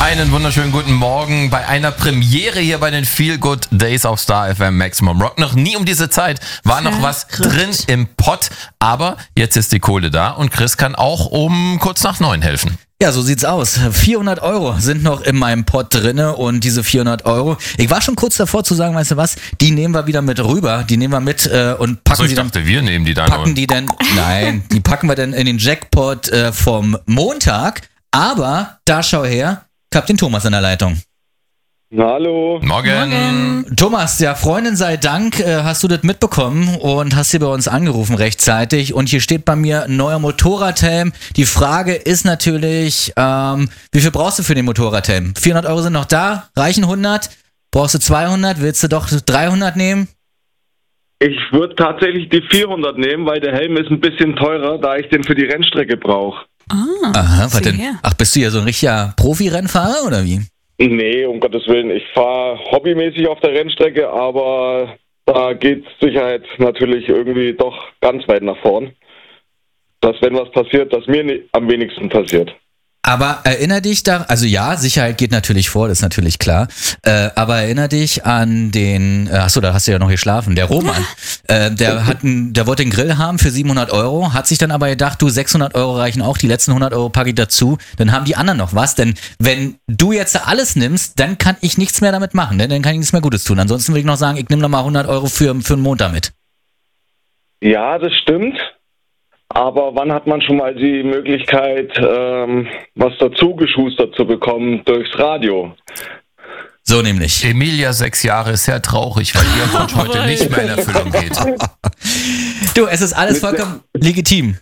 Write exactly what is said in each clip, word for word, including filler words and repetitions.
Einen wunderschönen guten Morgen bei einer Premiere hier bei den Feel Good Days auf Star F M Maximum Rock. Noch nie um diese Zeit war noch was drin im Pott, aber jetzt ist die Kohle da und Chris kann auch um kurz nach neun helfen. Ja, so sieht's aus. vierhundert Euro sind noch in meinem Pott drinne und diese vierhundert Euro, ich war schon kurz davor zu sagen, weißt du was, die nehmen wir wieder mit rüber, die nehmen wir mit äh, und packen Achso, ich sie dachte, dann, wir nehmen die dann. packen die dann, nein, die packen wir dann in den Jackpot äh, vom Montag, aber da schau her, ich hab den Thomas in der Leitung. Hallo. Morgen. Morgen. Thomas, ja, Freundin sei Dank, äh, hast du das mitbekommen und hast hier bei uns angerufen rechtzeitig und hier steht bei mir ein neuer Motorradhelm. Die Frage ist natürlich, ähm, wie viel brauchst du für den Motorradhelm? vierhundert Euro sind noch da, reichen hundert? Brauchst du zweihundert? Willst du doch dreihundert nehmen? Ich würde tatsächlich die vierhundert nehmen, weil der Helm ist ein bisschen teurer, da ich den für die Rennstrecke brauche. Ah, Aha, was denn? her. Ach, bist du ja so ein richtiger Profi-Rennfahrer oder wie? Nee, um Gottes Willen. Ich fahre hobbymäßig auf der Rennstrecke, aber da geht Sicherheit natürlich irgendwie doch ganz weit nach vorn. Dass, wenn was passiert, dass mir nie, am wenigsten passiert. Aber erinner dich da, also ja, Sicherheit geht natürlich vor, das ist natürlich klar, äh, aber erinner dich an den, äh, achso, da hast du ja noch geschlafen, der Roman, äh, der hat einen, der wollte den Grill haben für siebenhundert Euro, hat sich dann aber gedacht, du, sechshundert Euro reichen auch, die letzten hundert Euro packe ich dazu, dann haben die anderen noch was, denn wenn du jetzt alles nimmst, dann kann ich nichts mehr damit machen, ne? Dann kann ich nichts mehr Gutes tun, ansonsten würde ich noch sagen, ich nehme noch mal hundert Euro für, für einen Montag mit. Ja, das stimmt. Aber wann hat man schon mal die Möglichkeit, ähm, was dazu geschustert zu bekommen durchs Radio? So nämlich. Emilia, sechs Jahre, ist sehr traurig, weil ihr Wunsch heute nicht mehr in Erfüllung geht. Du, es ist alles vollkommen legitim.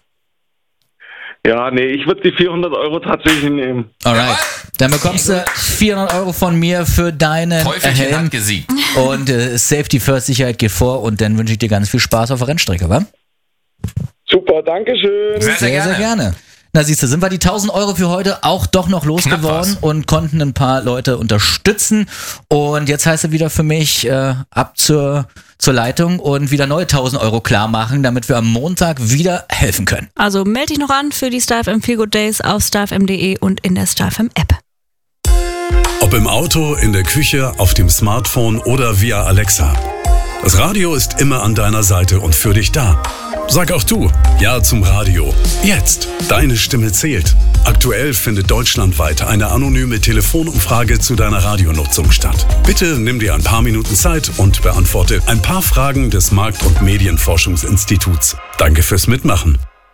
Ja, nee, ich würde die vierhundert Euro tatsächlich nehmen. Alright, dann bekommst du vierhundert Euro von mir für deinen Teufelchen Helm hat gesiegt. und äh, Safety First, Sicherheit geht vor und dann wünsche ich dir ganz viel Spaß auf der Rennstrecke, wa? Super, danke schön. Sehr, sehr Sehr, gerne. sehr gerne. Na siehst du, sind wir die tausend Euro für heute auch doch noch losgeworden und konnten ein paar Leute unterstützen. Und jetzt heißt es wieder für mich äh, ab zur, zur Leitung und wieder neue tausend Euro klar machen, damit wir am Montag wieder helfen können. Also melde dich noch an für die Star F M Feel Good Days auf star f m punkt de und in der Star F M App. Ob im Auto, in der Küche, auf dem Smartphone oder via Alexa. Das Radio ist immer an deiner Seite und für dich da. Sag auch du Ja zum Radio. Jetzt. Deine Stimme zählt. Aktuell findet deutschlandweit eine anonyme Telefonumfrage zu deiner Radionutzung statt. Bitte nimm dir ein paar Minuten Zeit und beantworte ein paar Fragen des Markt- und Medienforschungsinstituts. Danke fürs Mitmachen.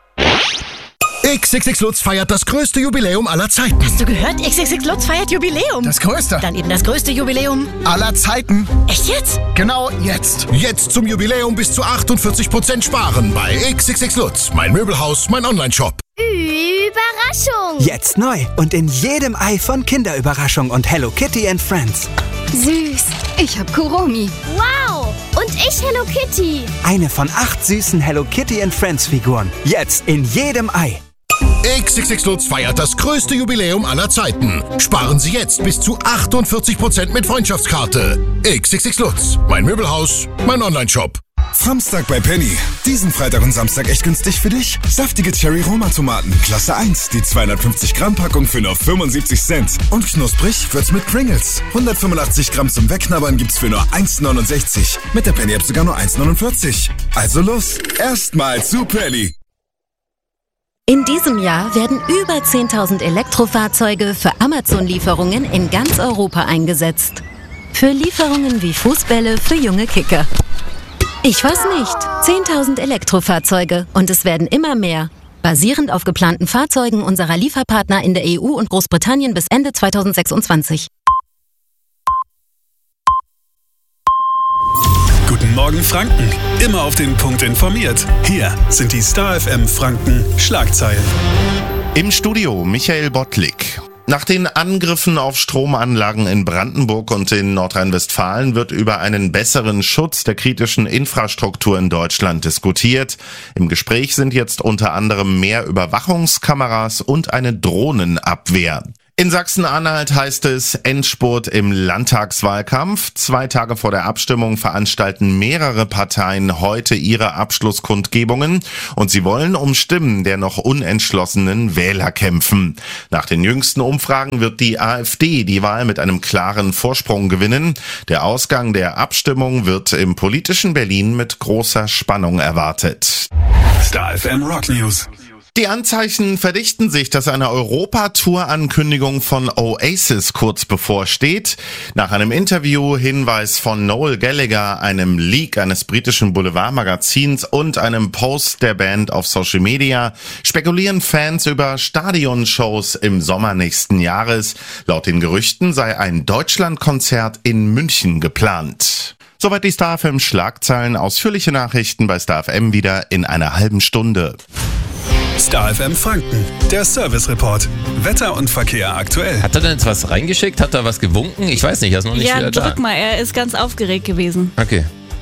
X X X Lutz feiert das größte Jubiläum aller Zeiten. Hast du gehört? X X X Lutz feiert Jubiläum. Das größte Dann eben das größte Jubiläum. aller Zeiten. Echt jetzt? Genau jetzt. Jetzt zum Jubiläum bis zu achtundvierzig Prozent sparen bei X X X Lutz. Mein Möbelhaus, mein Onlineshop. Überraschung! Jetzt neu und in jedem Ei von Kinderüberraschung und Hello Kitty and Friends. Süß! Ich hab Kuromi. Wow! Und ich Hello Kitty. Eine von acht süßen Hello Kitty and Friends Figuren. Jetzt in jedem Ei. X X X Lutz feiert das größte Jubiläum aller Zeiten. Sparen Sie jetzt bis zu achtundvierzig Prozent mit Freundschaftskarte. X X X Lutz. Mein Möbelhaus, mein Onlineshop. Samstag bei Penny. Diesen Freitag und Samstag echt günstig für dich. Saftige Cherry-Roma-Tomaten, Klasse eins. Die zweihundertfünfzig Gramm Packung für nur fünfundsiebzig Cent. Und knusprig wird's mit Pringles. hundertfünfundachtzig Gramm zum Wegknabbern gibt's für nur eins neunundsechzig. Mit der Penny-App sogar nur eins neunundvierzig. Also los, erstmal zu Penny. In diesem Jahr werden über zehntausend Elektrofahrzeuge für Amazon-Lieferungen in ganz Europa eingesetzt. Für Lieferungen wie Fußbälle für junge Kicker. Ich weiß nicht. zehntausend Elektrofahrzeuge und es werden immer mehr. Basierend auf geplanten Fahrzeugen unserer Lieferpartner in der E U und Großbritannien bis Ende zweitausendsechsundzwanzig. Guten Morgen Franken. Immer auf den Punkt informiert. Hier sind die Star F M Franken Schlagzeilen. Im Studio Michael Bottlik. Nach den Angriffen auf Stromanlagen in Brandenburg und in Nordrhein-Westfalen wird über einen besseren Schutz der kritischen Infrastruktur in Deutschland diskutiert. Im Gespräch sind jetzt unter anderem mehr Überwachungskameras und eine Drohnenabwehr. In Sachsen-Anhalt heißt es Endspurt im Landtagswahlkampf. Zwei Tage vor der Abstimmung veranstalten mehrere Parteien heute ihre Abschlusskundgebungen und sie wollen um Stimmen der noch unentschlossenen Wähler kämpfen. Nach den jüngsten Umfragen wird die AfD die Wahl mit einem klaren Vorsprung gewinnen. Der Ausgang der Abstimmung wird im politischen Berlin mit großer Spannung erwartet. Star F M Rock News. Die Anzeichen verdichten sich, dass eine Europatour-Ankündigung von Oasis kurz bevorsteht. Nach einem Interview-Hinweis von Noel Gallagher, einem Leak eines britischen Boulevardmagazins und einem Post der Band auf Social Media spekulieren Fans über Stadionshows im Sommer nächsten Jahres. Laut den Gerüchten sei ein Deutschlandkonzert in München geplant. Soweit die Star F M Schlagzeilen. Ausführliche Nachrichten bei Star F M wieder in einer halben Stunde. Star F M Franken, der Service Report. Wetter und Verkehr aktuell. Hat er denn jetzt was reingeschickt? Hat er was gewunken? Ich weiß nicht, er ist noch nicht ja, wieder da. Ja, drück mal, er ist ganz aufgeregt gewesen. Okay.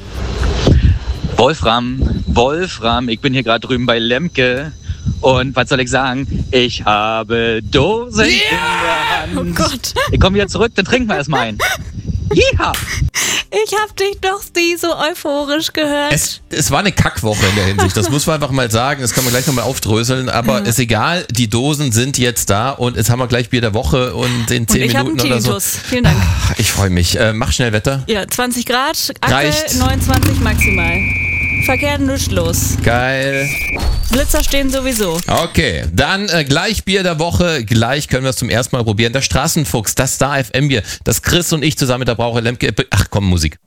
Wolfram, Wolfram, ich bin hier gerade drüben bei Lemke. Und was soll ich sagen? Ich habe Dosen yeah! in der Hand. Oh Gott. Ich komme wieder zurück, dann trinken wir erstmal einen. Ja! Ich hab dich doch nie so euphorisch gehört. Es, es war eine Kackwoche in der Hinsicht, das muss man einfach mal sagen, das kann man gleich nochmal aufdröseln, aber ja. Ist egal, die Dosen sind jetzt da und jetzt haben wir gleich Bier der Woche und in zehn und ich Minuten oder so. Tinnitus. Vielen Dank. Ach, ich freue mich. Äh, mach schnell Wetter. Ja, zwanzig Grad, aktuell reicht. neunundzwanzig maximal. Verkehr nicht los. Geil. Blitzer stehen sowieso. Okay, dann äh, gleich Bier der Woche. Gleich können wir es zum ersten Mal probieren. Der Straßenfuchs, das Star F M Bier, das Chris und ich zusammen mit der Brauche Lemke. Ach komm, Musik.